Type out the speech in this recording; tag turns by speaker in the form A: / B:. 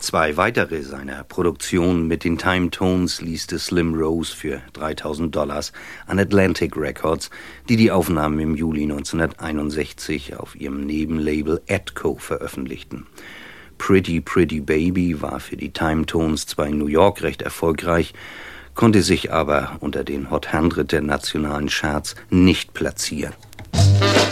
A: 2 weitere seiner Produktionen mit den Time Tones lieste Slim Rose für $3.000 an Atlantic Records, die die Aufnahmen im Juli 1961 auf ihrem Nebenlabel Atco veröffentlichten. Pretty Pretty Baby war für die Time Tones zwar in New York recht erfolgreich, konnte sich aber unter den Hot 100 der nationalen Charts nicht platzieren.